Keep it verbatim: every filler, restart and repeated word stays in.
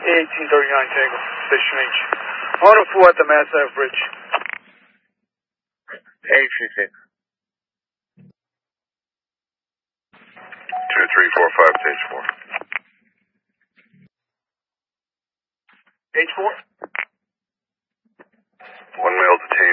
eighteen thirty-nine Tango, Station H. one oh four at the Mass Ave Bridge. H six. two three four five, stage four. H four? One male detained.